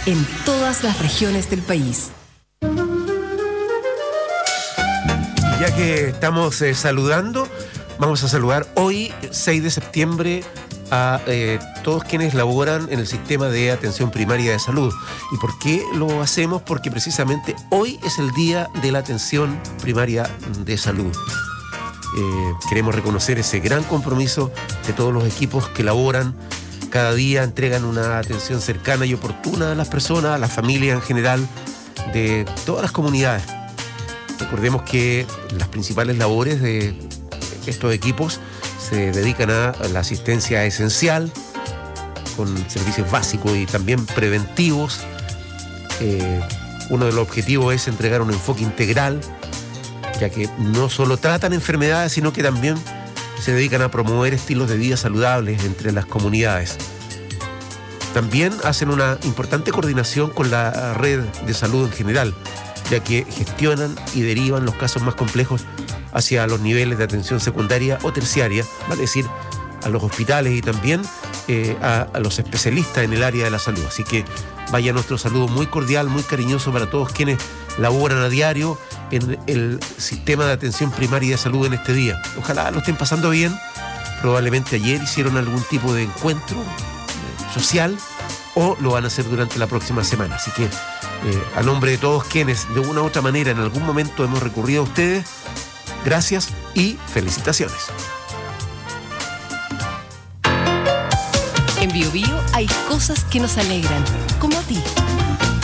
en todas las regiones del país. Ya que estamos saludando, vamos a saludar hoy, 6 de septiembre, a todos quienes laboran en el sistema de atención primaria de salud. ¿Y por qué lo hacemos? Porque precisamente hoy es el día de la atención primaria de salud. Queremos reconocer ese gran compromiso de todos los equipos que laboran cada día, entregan una atención cercana y oportuna a las personas, a las familias en general, de todas las comunidades. Recordemos que las principales labores de estos equipos se dedican a la asistencia esencial, con servicios básicos y también preventivos. Uno de los objetivos es entregar un enfoque integral, ya que no solo tratan enfermedades, sino que también se dedican a promover estilos de vida saludables entre las comunidades. También hacen una importante coordinación con la red de salud en general, ya que gestionan y derivan los casos más complejos hacia los niveles de atención secundaria o terciaria, vale decir, a los hospitales y también a los especialistas en el área de la salud. Así que vaya nuestro saludo muy cordial, muy cariñoso para todos quienes laboran a diario en el sistema de atención primaria de salud en este día. Ojalá lo estén pasando bien. Probablemente ayer hicieron algún tipo de encuentro social o lo van a hacer durante la próxima semana. Así que a nombre de todos quienes de una u otra manera en algún momento hemos recurrido a ustedes, gracias y felicitaciones. En Bio Bio hay cosas que nos alegran, como a ti.